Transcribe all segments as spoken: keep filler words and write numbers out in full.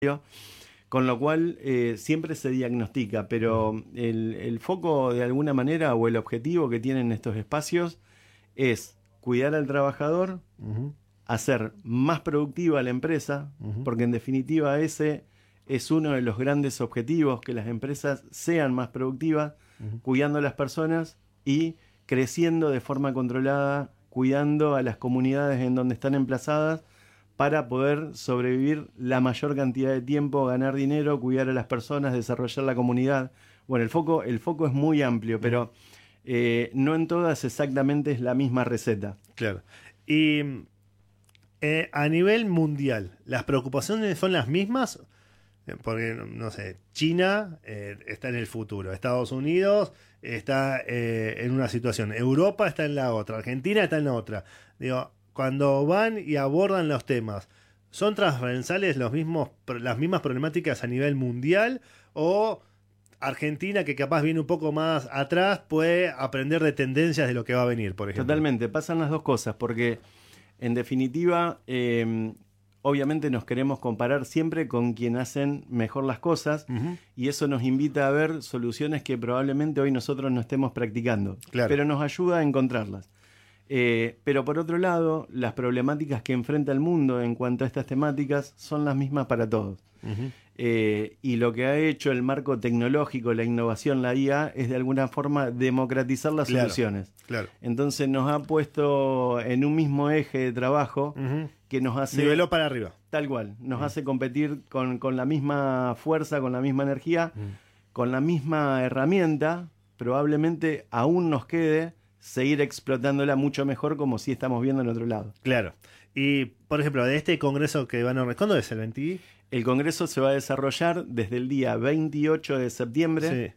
Con lo cual eh, siempre se diagnostica, pero el, el foco de alguna manera o el objetivo que tienen estos espacios es cuidar al trabajador, uh-huh. hacer más productiva la empresa, uh-huh. porque en definitiva ese es uno de los grandes objetivos, que las empresas sean más productivas, uh-huh. cuidando a las personas y creciendo de forma controlada, cuidando a las comunidades en donde están emplazadas, para poder sobrevivir la mayor cantidad de tiempo, ganar dinero, cuidar a las personas, desarrollar la comunidad. Bueno, el foco, el foco es muy amplio, pero eh, no en todas exactamente es la misma receta. Claro. Y eh, a nivel mundial, ¿las preocupaciones son las mismas? Porque, no sé, China eh, está en el futuro, Estados Unidos está eh, en una situación, Europa está en la otra, Argentina está en la otra. Digo, cuando van y abordan los temas, ¿son transversales los mismos, las mismas problemáticas a nivel mundial? ¿O Argentina, que capaz viene un poco más atrás, puede aprender de tendencias de lo que va a venir, por ejemplo? Totalmente, pasan las dos cosas, porque en definitiva, eh, obviamente nos queremos comparar siempre con quien hacen mejor las cosas, uh-huh. y eso nos invita a ver soluciones que probablemente hoy nosotros no estemos practicando, claro. pero nos ayuda a encontrarlas. Eh, pero por otro lado, las problemáticas que enfrenta el mundo en cuanto a estas temáticas son las mismas para todos. Uh-huh. Eh, y lo que ha hecho el marco tecnológico, la innovación, la I A, es de alguna forma democratizar las claro, soluciones. Claro. Entonces nos ha puesto en un mismo eje de trabajo uh-huh. que nos hace... Niveló para arriba. Tal cual. Nos uh-huh. hace competir con, con la misma fuerza, con la misma energía, uh-huh. con la misma herramienta. Probablemente aún nos quede seguir explotándola mucho mejor, como si estamos viendo en otro lado. Claro. Y, por ejemplo, de este congreso que van a... ¿Cuándo es el veinte? El congreso se va a desarrollar desde el día veintiocho de septiembre sí.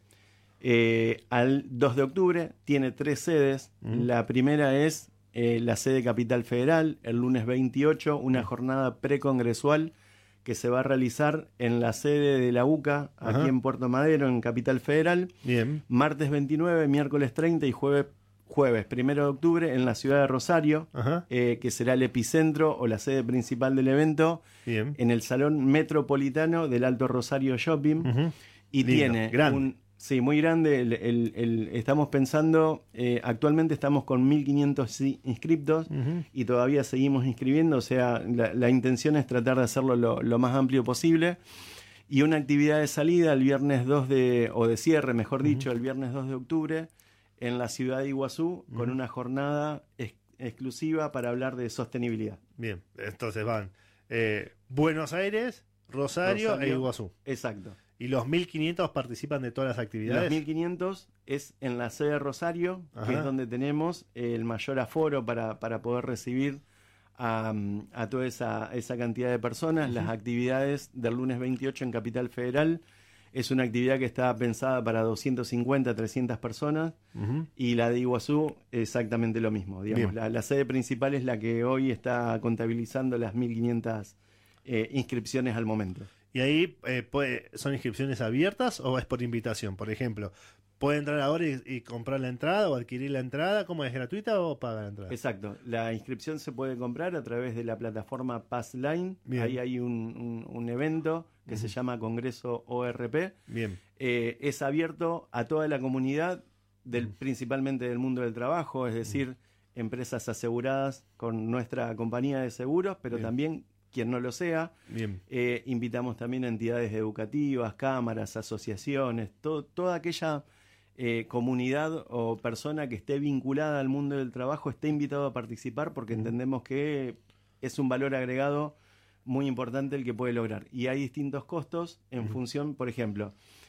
eh, al dos de octubre. Tiene tres sedes. Mm. La primera es eh, la sede Capital Federal, el lunes veintiocho, una mm. jornada precongresual que se va a realizar en la sede de la U C A, Ajá. aquí en Puerto Madero, en Capital Federal. Bien. Martes veintinueve, miércoles treinta y jueves Jueves, primero de octubre, en la ciudad de Rosario, eh, que será el epicentro o la sede principal del evento, Bien. en el Salón Metropolitano del Alto Rosario Shopping. Uh-huh. Y Lindo, tiene grande. un... Sí, muy grande. El, el, el, estamos pensando, eh, actualmente estamos con mil quinientos inscriptos uh-huh. y todavía seguimos inscribiendo, o sea, la, la intención es tratar de hacerlo lo, lo más amplio posible. Y una actividad de salida el viernes dos de... o de cierre, mejor dicho, uh-huh. el viernes dos de octubre, en la ciudad de Iguazú, uh-huh. con una jornada ex- exclusiva para hablar de sostenibilidad. Bien, entonces van eh, Buenos Aires, Rosario, Rosario e Iguazú. Exacto. ¿Y los mil quinientos participan de todas las actividades? Los mil quinientos es en la sede de Rosario, Ajá. que es donde tenemos el mayor aforo para, para poder recibir a, a toda esa, esa cantidad de personas. Uh-huh. Las actividades del lunes veintiocho en Capital Federal es una actividad que está pensada para doscientas cincuenta, trescientas personas, uh-huh. y la de Iguazú exactamente lo mismo. Digamos, la, la sede principal es la que hoy está contabilizando las mil quinientas eh, inscripciones al momento. ¿Y ahí eh, puede, son inscripciones abiertas o es por invitación? Por ejemplo, ¿puede entrar ahora y, y comprar la entrada o adquirir la entrada? ¿Cómo es? ¿Gratuita o paga la entrada? Exacto. La inscripción se puede comprar a través de la plataforma Passline. Bien. Ahí hay un, un, un evento que uh-huh. se llama Congreso O R P. Bien. Eh, es abierto a toda la comunidad, del, uh-huh. principalmente del mundo del trabajo, es decir, uh-huh. empresas aseguradas con nuestra compañía de seguros, pero Bien. también quien no lo sea. Bien. Eh, invitamos también a entidades educativas, cámaras, asociaciones, to, toda aquella eh, comunidad o persona que esté vinculada al mundo del trabajo esté invitado a participar, porque uh-huh. entendemos que es un valor agregado muy importante el que puede lograr. Y hay distintos costos en uh-huh. función, por ejemplo,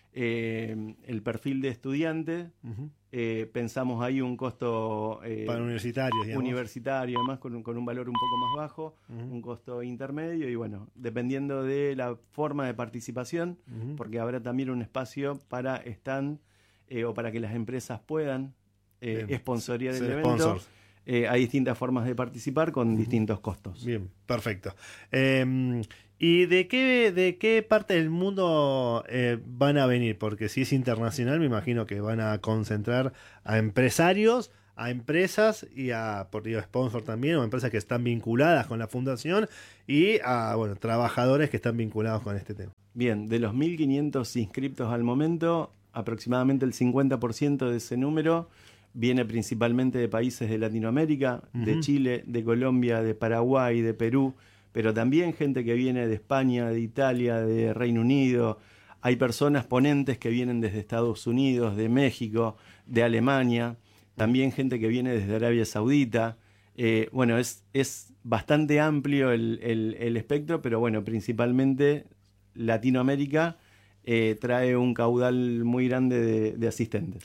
eh, el perfil de estudiante. Uh-huh. Eh, pensamos ahí un costo eh, para universitarios, digamos. universitario, además con un, con un valor un poco más bajo, uh-huh. un costo intermedio, y bueno, dependiendo de la forma de participación, uh-huh. porque habrá también un espacio para stand eh, o para que las empresas puedan eh, sponsorear el evento. Sponsors. Eh, hay distintas formas de participar con uh-huh. distintos costos. Bien, perfecto. Eh, ¿Y de qué, de qué parte del mundo eh, van a venir? Porque si es internacional, me imagino que van a concentrar a empresarios, a empresas y a, por digo, sponsor también, o empresas que están vinculadas con la fundación y a, bueno, trabajadores que están vinculados con este tema. Bien, de los mil quinientos inscriptos al momento, aproximadamente el cincuenta por ciento de ese número viene principalmente de países de Latinoamérica, uh-huh. de Chile, de Colombia, de Paraguay, de Perú, pero también gente que viene de España, de Italia, de Reino Unido. Hay personas ponentes que vienen desde Estados Unidos, de México, de Alemania, también gente que viene desde Arabia Saudita. Eh, bueno, es, es bastante amplio el, el, el espectro, pero bueno, principalmente Latinoamérica eh, trae un caudal muy grande de, de asistentes.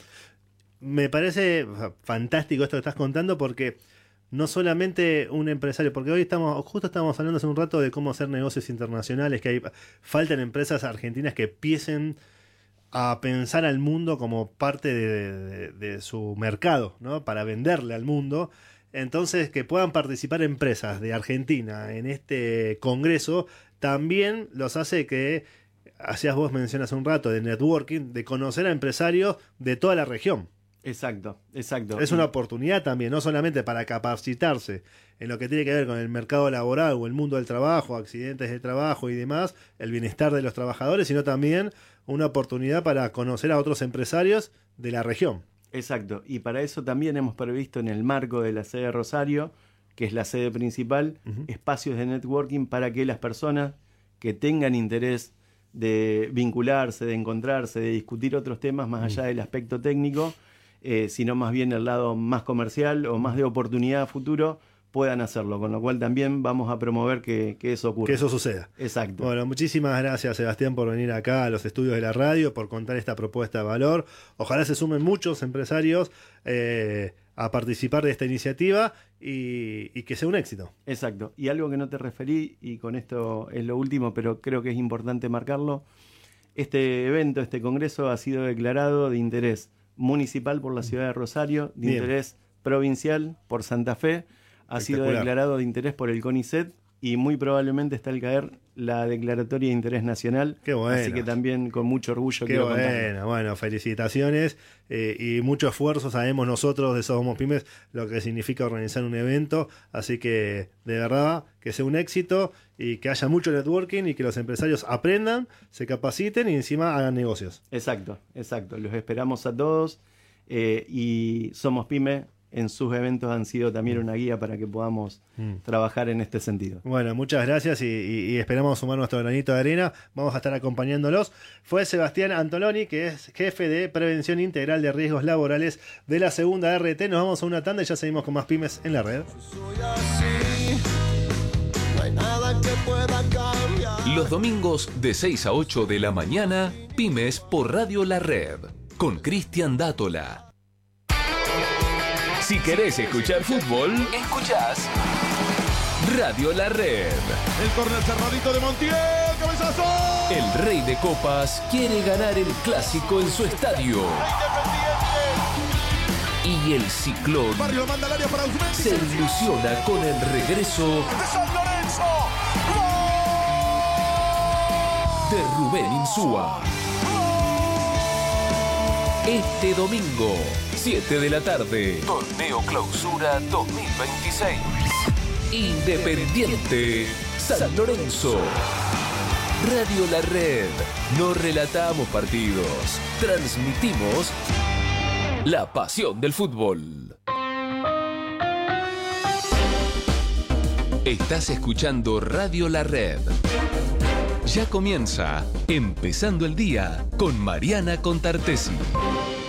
Me parece fantástico esto que estás contando, porque no solamente un empresario, porque hoy estamos, justo estábamos hablando hace un rato de cómo hacer negocios internacionales, que hay, faltan empresas argentinas que empiecen a pensar al mundo como parte de, de, de su mercado, ¿no? Para venderle al mundo. Entonces, que puedan participar empresas de Argentina en este congreso, también los hace que, hacías vos mención hace un rato, de networking, de conocer a empresarios de toda la región. Exacto, exacto. Es una oportunidad también, no solamente para capacitarse en lo que tiene que ver con el mercado laboral o el mundo del trabajo, accidentes de trabajo y demás, el bienestar de los trabajadores, sino también una oportunidad para conocer a otros empresarios de la región. Exacto, y para eso también hemos previsto en el marco de la sede de Rosario, que es la sede principal, uh-huh. espacios de networking para que las personas que tengan interés de vincularse, de encontrarse, de discutir otros temas más allá uh-huh. del aspecto técnico, Eh, sino más bien el lado más comercial o más de oportunidad a futuro, puedan hacerlo, con lo cual también vamos a promover que, que eso ocurra. Que eso suceda. Exacto. Bueno, muchísimas gracias, Sebastián, por venir acá a los estudios de la radio, por contar esta propuesta de valor. Ojalá se sumen muchos empresarios eh, a participar de esta iniciativa y, y que sea un éxito. Exacto. Y algo que no te referí, y con esto es lo último, pero creo que es importante marcarlo, este evento, este congreso ha sido declarado de interés municipal por la ciudad de Rosario, de Bien. interés provincial por Santa Fe, ha sido declarado de interés por el CONICET y muy probablemente está al caer la declaratoria de interés nacional. Qué bueno. Así que también con mucho orgullo Qué quiero bueno, contarlo. Bueno, felicitaciones eh, y mucho esfuerzo. Sabemos nosotros de Somos Pymes lo que significa organizar un evento, así que de verdad que sea un éxito y que haya mucho networking y que los empresarios aprendan, se capaciten y encima hagan negocios. Exacto, exacto. Los esperamos a todos eh, y Somos Pyme en sus eventos han sido también una guía para que podamos mm. trabajar en este sentido. Bueno, muchas gracias y, y, y esperamos sumar nuestro granito de arena. Vamos a estar acompañándolos. Fue Sebastián Antoloni, que es jefe de Prevención Integral de Riesgos Laborales de la Segunda R T. Nos vamos a una tanda y ya seguimos con más Pymes en la red. Soy así, no hay nada que pueda cambiar. Los domingos de seis a ocho de la mañana, Pymes por Radio La Red, con Cristian Dátola. Si querés escuchar fútbol, escuchás Radio La Red. El córner cerradito de Montiel, cabezazo. El Rey de Copas quiere ganar el clásico en su estadio. Y el Ciclón Barrio manda al área para Uzmendi. se ilusiona con el regreso de San Lorenzo. ¡Gol! de Rubén Insúa. Este domingo, siete de la tarde, Torneo Clausura dos mil veintiséis. Independiente San Lorenzo. Radio La Red. No relatamos partidos, transmitimos la pasión del fútbol. Estás escuchando Radio La Red. Ya comienza Empezando el Día con Mariana Contartesi.